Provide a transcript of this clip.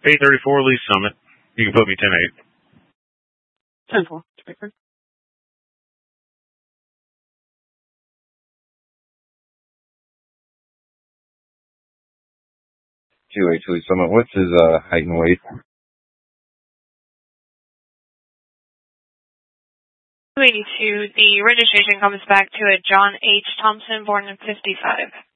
834 Lee Summit. You can put me 10-8. 10-4. Speaker. 282 Lee Summit. What's his height and weight? 282. The registration comes back to a John H. Thompson, born in 55.